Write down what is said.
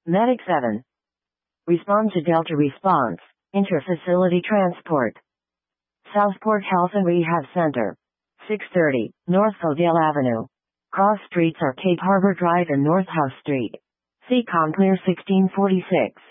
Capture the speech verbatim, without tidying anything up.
Medic seven. Respond to Delta response. Inter-facility transport. Southport Health and Rehab Center. six thirty, North Codale Avenue. Cross streets are Cape Harbor Drive and North House Street. C COM Clear sixteen forty-six.